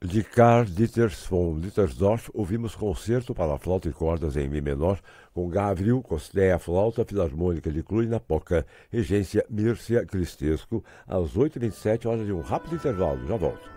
De Karl Dieters von Dittersdorf, ouvimos Concerto para Flauta e Cordas em Mi menor, com Gavril Costea, Flauta Filarmônica de Cluj-Napoca, regência Mircea Cristesco, às 8h27, hora de um rápido intervalo. Já volto.